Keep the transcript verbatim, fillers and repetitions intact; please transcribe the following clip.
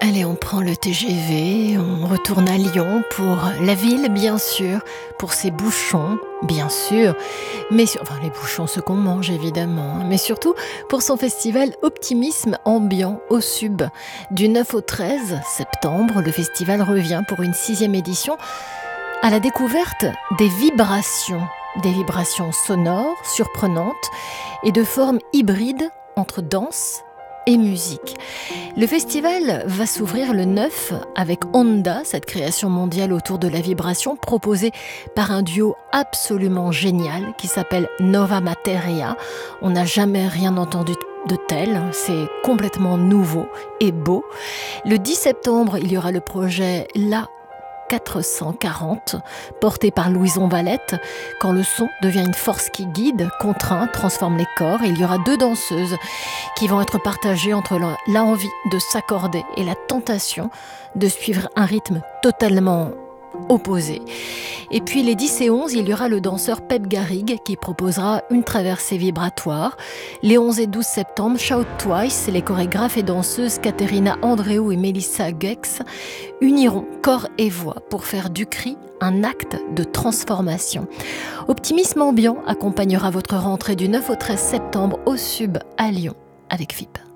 Allez, on prend le T G V, on retourne à Lyon pour la ville, bien sûr, pour ses bouchons, bien sûr, mais sur- enfin les bouchons, ce qu'on mange évidemment, hein, mais surtout pour son festival Optimisme Ambiant au Sub. Du neuf au treize septembre, le festival revient pour une sixième édition à la découverte des vibrations, des vibrations sonores, surprenantes et de formes hybrides entre danse et musique. Le festival va s'ouvrir le neuf avec Onda, cette création mondiale autour de la vibration proposée par un duo absolument génial qui s'appelle Nova Materia. On n'a jamais rien entendu de tel, c'est complètement nouveau et beau. Le dix septembre, il y aura le projet La quatre cent quarante, porté par Louison Valette. Quand le son devient une force qui guide, contraint, transforme les corps. Et il y aura deux danseuses qui vont être partagées entre la, la envie de s'accorder et la tentation de suivre un rythme totalement opposé. Et puis les dix et onze, il y aura le danseur Pep Garrigue qui proposera une traversée vibratoire. Les onze et douze septembre, Shout Twice, les chorégraphes et danseuses Katerina Andréou et Melissa Gex uniront corps et voix pour faire du cri un acte de transformation. Optimisme Ambiant accompagnera votre rentrée du neuf au treize septembre au Sub à Lyon avec F I P.